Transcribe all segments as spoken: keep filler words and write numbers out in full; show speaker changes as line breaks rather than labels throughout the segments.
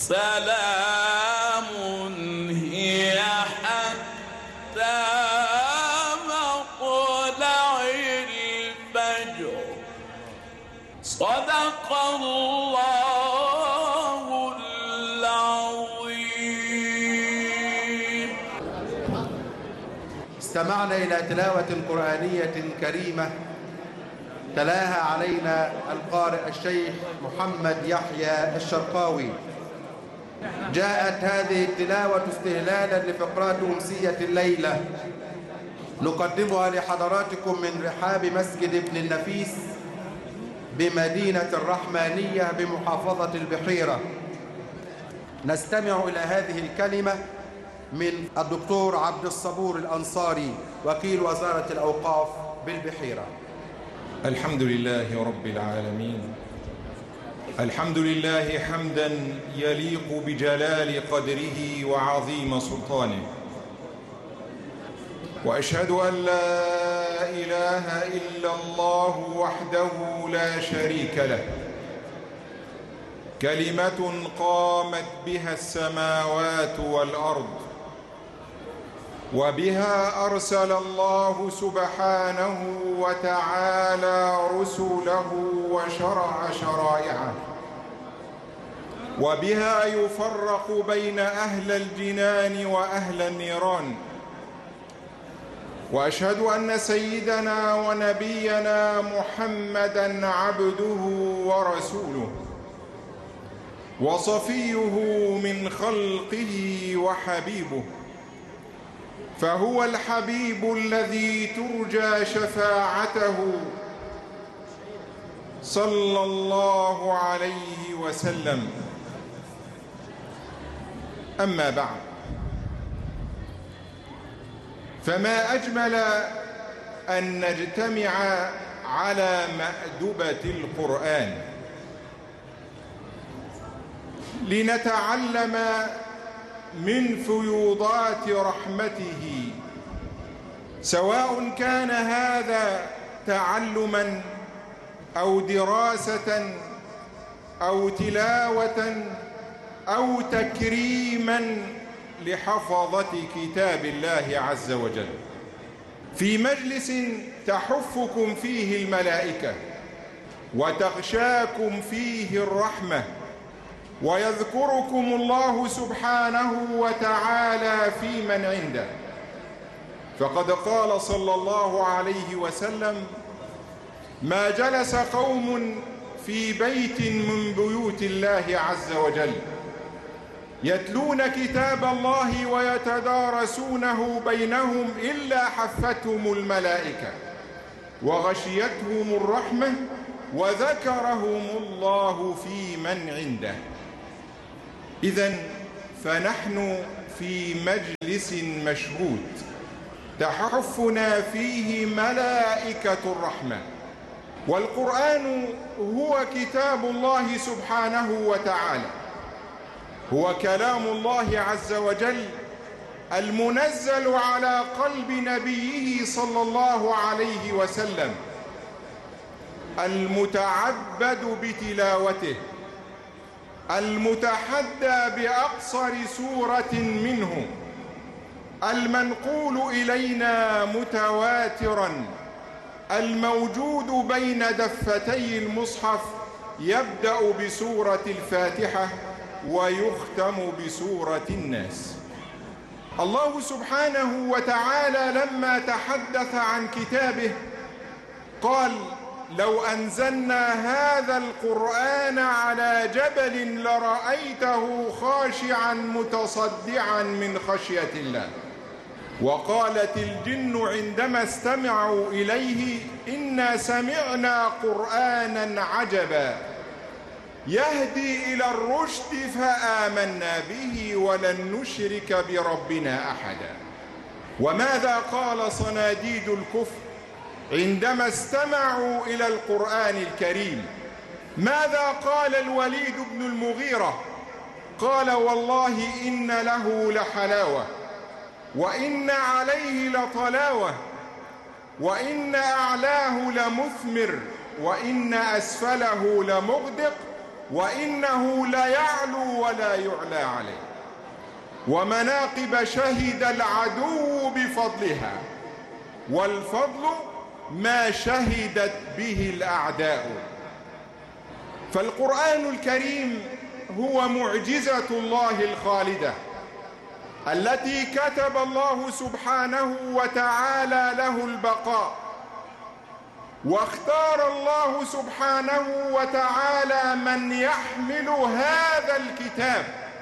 سلام هي حتى مطلع الفجر. صدق الله العظيم.
استمعنا إلى تلاوة قرآنية كريمة تلاها علينا القارئ الشيخ محمد يحيى الشرقاوي. جاءت هذه التلاوة استهلالا لفقرات أمسية الليلة نقدمها لحضراتكم من رحاب مسجد ابن النفيس بمدينة الرحمانية بمحافظة البحيرة. نستمع إلى هذه الكلمة من الدكتور عبد الصبور الأنصاري وكيل وزارة الأوقاف بالبحيرة.
الحمد لله رب العالمين، الحمد لله حمدا يليق بجلال قدره وعظيم سلطانه، وأشهد أن لا إله إلا الله وحده لا شريك له، كلمة قامت بها السماوات والأرض، وبها أرسل الله سبحانه وتعالى رسله وشرع شرائعه، وبها يفرق بين أهل الجنان وأهل النيران. وأشهد أن سيدنا ونبينا محمدًا عبده ورسوله وصفيه من خلقه وحبيبه، فهو الحبيب الذي ترجى شفاعته صلى الله عليه وسلم. أما بعد، فما أجمل أن نجتمع على مأدبة القرآن لنتعلم من فيوضات رحمته، سواء كان هذا تعلما أو دراسة أو تلاوة أو تكريما لحفظة كتاب الله عز وجل، في مجلس تحفكم فيه الملائكة وتغشاكم فيه الرحمة ويذكركم الله سبحانه وتعالى في من عنده. فقد قال صلى الله عليه وسلم: ما جلس قوم في بيت من بيوت الله عز وجل يتلون كتاب الله ويتدارسونه بينهم إلا حفتهم الملائكة وغشيتهم الرحمة وذكرهم الله في من عنده. إذن فنحن في مجلس مشهود تحفنا فيه ملائكة الرحمة، والقرآن هو كتاب الله سبحانه وتعالى، هو كلام الله عز وجل المنزل على قلب نبيه صلى الله عليه وسلم، المتعبد بتلاوته، المتحدى بأقصر سورة منه، المنقول إلينا متواترا، الموجود بين دفتي المصحف، يبدأ بسورة الفاتحة ويختم بسورة الناس. الله سبحانه وتعالى لما تحدث عن كتابه قال: لو أنزلنا هذا القرآن على جبل لرأيته خاشعا متصدعا من خشية الله. وقالت الجن عندما استمعوا إليه: إنا سمعنا قرآنا عجبا يهدي إلى الرشد فآمنا به ولن نشرك بربنا أحدا. وماذا قال صناديد الكفر عندما استمعوا إلى القرآن الكريم؟ ماذا قال الوليد بن المغيرة؟ قال: والله إن له لحلاوة، وإن عليه لطلاوة، وإن أعلاه لمثمر، وإن أسفله لمغدق، وإنه لا يعلو ولا يعلى عليه. ومناقب شهد العدو بفضلها، والفضل ما شهدت به الأعداء. فالقرآن الكريم هو معجزة الله الخالدة التي كتب الله سبحانه وتعالى له البقاء، واختار الله سبحانه وتعالى من يحمل هذا الكتاب،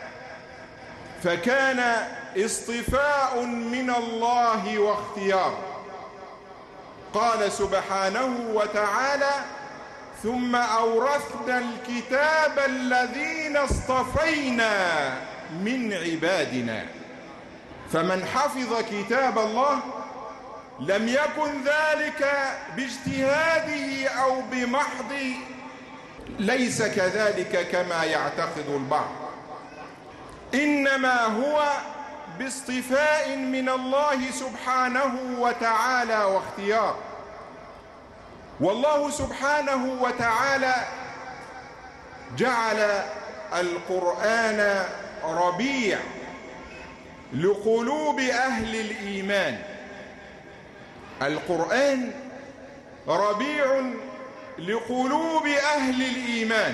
فكان اصطفاء من الله واختيار. قال سبحانه وتعالى: ثم أورثنا الكتاب الذين اصطفينا من عبادنا. فمن حفظ كتاب الله لم يكن ذلك باجتهاده أو بمحض، ليس كذلك كما يعتقد البعض، إنما هو باصطفاء من الله سبحانه وتعالى واختيار. والله سبحانه وتعالى جعل القرآن ربيع لقلوب أهل الإيمان. القرآن ربيع لقلوب أهل الإيمان.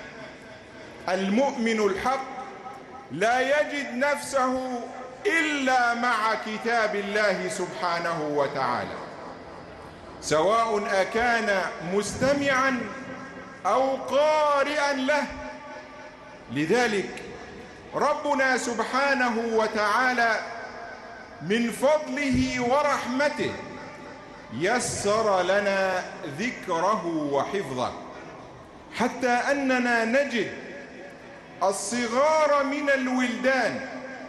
المؤمن الحق لا يجد نفسه إلا مع كتاب الله سبحانه وتعالى، سواء أكان مستمعا أو قارئا له. لذلك ربنا سبحانه وتعالى من فضله ورحمته يسر لنا ذكره وحفظه، حتى أننا نجد الصغار من الولدان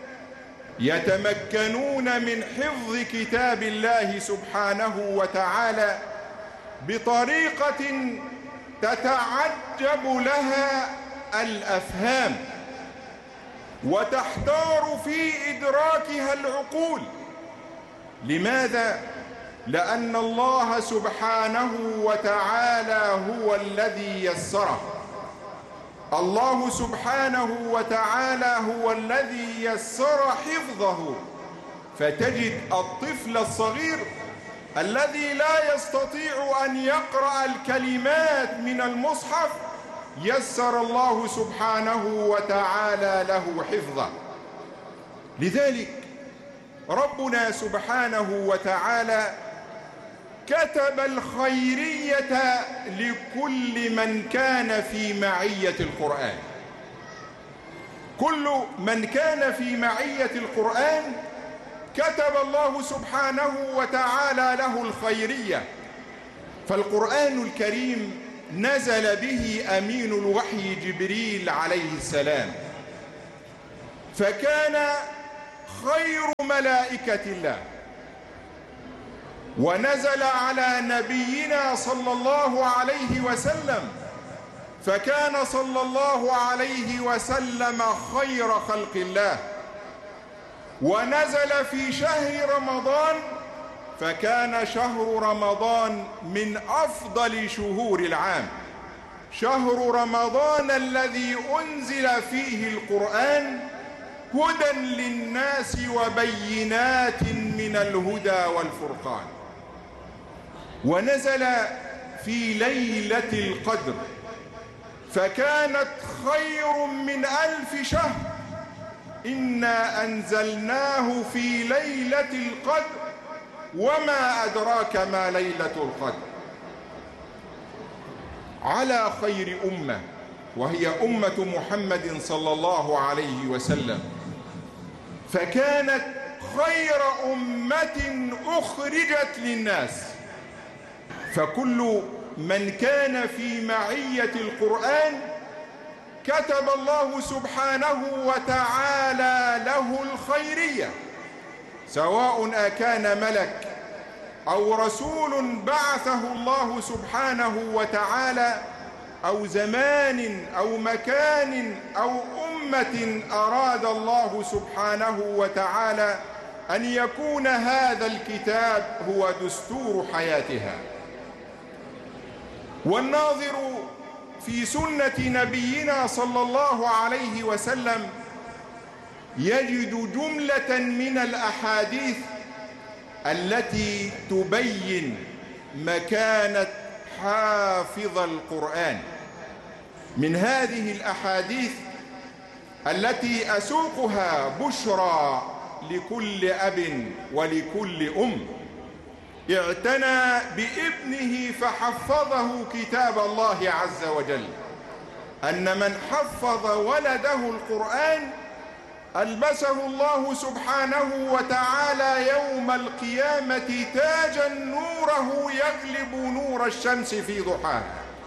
يتمكنون من حفظ كتاب الله سبحانه وتعالى بطريقة تتعجب لها الأفهام وتحتار في إدراكها العقول. لماذا؟ لأن الله سبحانه وتعالى هو الذي يسره. الله سبحانه وتعالى هو الذي يسر حفظه. فتجد الطفل الصغير الذي لا يستطيع أن يقرأ الكلمات من المصحف يسر الله سبحانه وتعالى له حفظه. لذلك ربنا سبحانه وتعالى كتب الخيرية لكل من كان في معية القرآن. كل من كان في معية القرآن كتب الله سبحانه وتعالى له الخيرية. فالقرآن الكريم نزل به أمين الوحي جبريل عليه السلام، فكان خير ملائكة الله، ونزل على نبينا صلى الله عليه وسلم، فكان صلى الله عليه وسلم خير خلق الله. ونزل في شهر رمضان، فكان شهر رمضان من أفضل شهور العام، شهر رمضان الذي أنزل فيه القرآن هدى للناس وبينات من الهدى والفرقان. ونزل في ليلة القدر، فكانت خير من ألف شهر. إنا أنزلناه في ليلة القدر وما أدراك ما ليلة القدر. على خير أمة، وهي أمة محمد صلى الله عليه وسلم، فكانت خير أمة أخرجت للناس. فكل من كان في معية القرآن كتب الله سبحانه وتعالى له الخيرية، سواء أكان ملك أو رسول بعثه الله سبحانه وتعالى، أو زمان أو مكان أو أمة أراد الله سبحانه وتعالى أن يكون هذا الكتاب هو دستور حياتها. والناظر في سنة نبينا صلى الله عليه وسلم يجد جملة من الأحاديث التي تبين مكانة حافظ القرآن. من هذه الأحاديث التي أسوقها بشرى لكل أب ولكل أم اعتنى بابنه فحفظه كتاب الله عز وجل، أن من حفظ ولده القرآن ألبسه الله سبحانه وتعالى يوم القيامة تاجا نوره يغلب نور الشمس في ضحاها.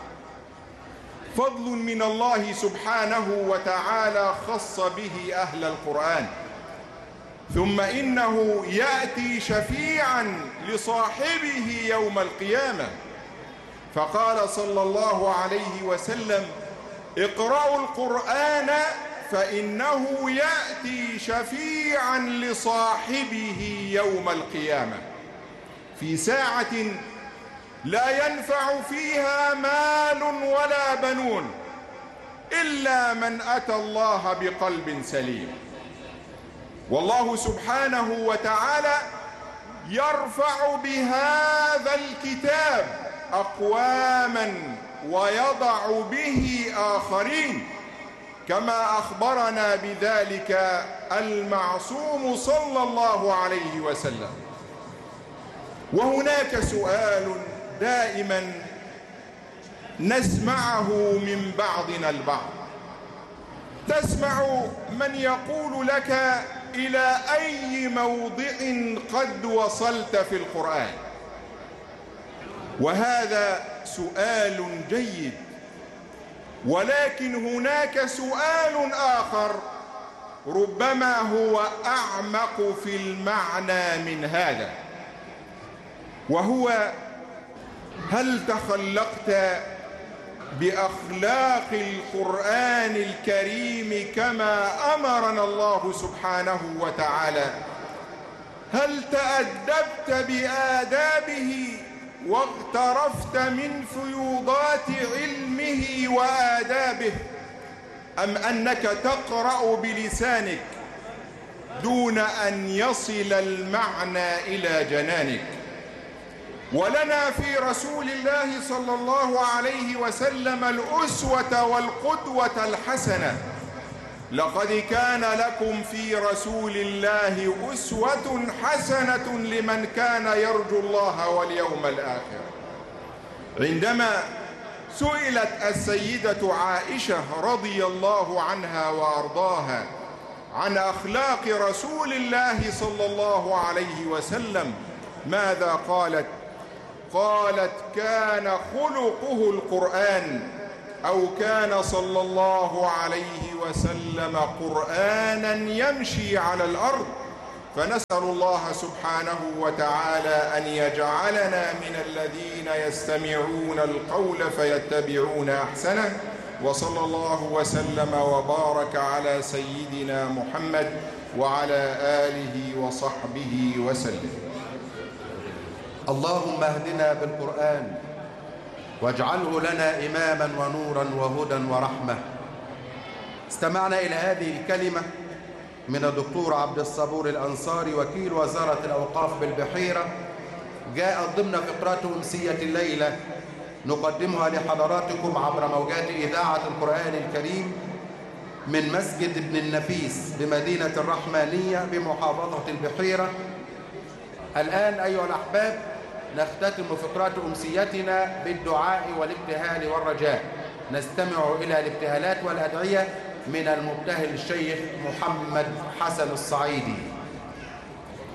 فضل من الله سبحانه وتعالى خص به أهل القرآن. ثم إنه يأتي شفيعا لصاحبه يوم القيامة، فقال صلى الله عليه وسلم: اقرأوا القرآن فإنه يأتي شفيعا لصاحبه يوم القيامة في ساعة لا ينفع فيها مال ولا بنون إلا من أتى الله بقلب سليم. والله سبحانه وتعالى يرفع بهذا الكتاب أقواما ويضع به آخرين، كما أخبرنا بذلك المعصوم صلى الله عليه وسلم. وهناك سؤال دائما نسمعه من بعضنا البعض، تسمع من يقول لك: إلى أي موضع قد وصلت في القرآن؟ وهذا سؤال جيد، ولكن هناك سؤال آخر ربما هو أعمق في المعنى من هذا، وهو: هل تخلقت بأخلاق القرآن الكريم كما أمرنا الله سبحانه وتعالى؟ هل تأدبت بآدابه واغترفت من فيوضات علمه وآدابه، أم أنك تقرأ بلسانك دون أن يصل المعنى إلى جنانك؟ ولنا في رسول الله صلى الله عليه وسلم الأسوة والقدوة الحسنة. لقد كان لكم في رسول الله أسوة حسنة لمن كان يرجو الله واليوم الآخر. عندما سئلت السيدة عائشة رضي الله عنها وأرضاها عن أخلاق رسول الله صلى الله عليه وسلم ماذا قالت؟ قالت: كان خلقه القرآن، أو كان صلى الله عليه وسلم قرآنا يمشي على الأرض. فنسأل الله سبحانه وتعالى أن يجعلنا من الذين يستمعون القول فيتبعون أحسنه. وصلى الله وسلم وبارك على سيدنا محمد وعلى آله وصحبه وسلم.
اللهم اهدنا بالقرآن واجعله لنا إماما ونورا وهدى ورحمة. استمعنا إلى هذه الكلمة من الدكتور عبد الصبور الأنصاري وكيل وزارة الأوقاف بالبحيرة، جاءت ضمن فقرات أمسية الليلة نقدمها لحضراتكم عبر موجات إذاعة القرآن الكريم من مسجد ابن النفيس بمدينة الرحمانية بمحافظة البحيرة. الآن أيها الأحباب نختتم فقرات أمسيتنا بالدعاء والابتهال والرجاء. نستمع إلى الابتهالات والأدعية من المبتهل الشيخ محمد حسن الصعيدي.